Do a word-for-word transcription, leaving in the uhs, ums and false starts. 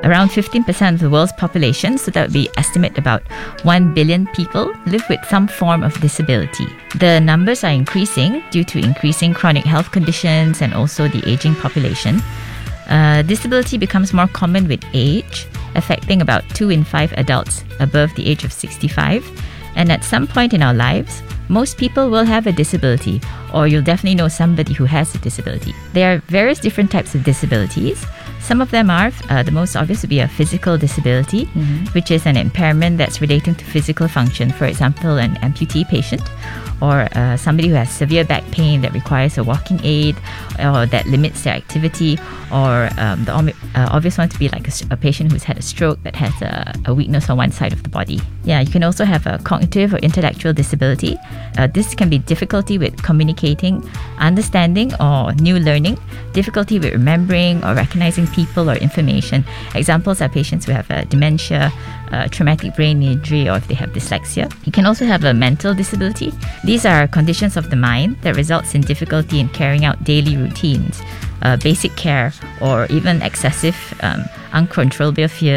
Around fifteen percent of the world's population, so that would be estimate about one billion people, live with some form of disability. The numbers are increasing due to increasing chronic health conditions and also the aging population. Uh, disability becomes more common with age, affecting about two in five adults above the age of sixty-five. And at some point in our lives, most people will have a disability, or you'll definitely know somebody who has a disability. There are various different types of disabilities. Some of them are, uh, the most obvious would be a physical disability, mm-hmm. which is an impairment that's relating to physical function. For example, an amputee patient, or uh, somebody who has severe back pain that requires a walking aid, or that limits their activity, or um, the uh, obvious one to be like a, a patient who's had a stroke that has a, a weakness on one side of the body. Yeah, you can also have a cognitive or intellectual disability. Uh, this can be difficulty with communicating, understanding, or new learning, difficulty with remembering or recognizing people or information. Examples are patients who have uh, dementia, uh, traumatic brain injury, or if they have dyslexia. You can also have a mental disability. These are conditions of the mind that results in difficulty in carrying out daily routines, uh, basic care, or even excessive, um, uncontrollable fear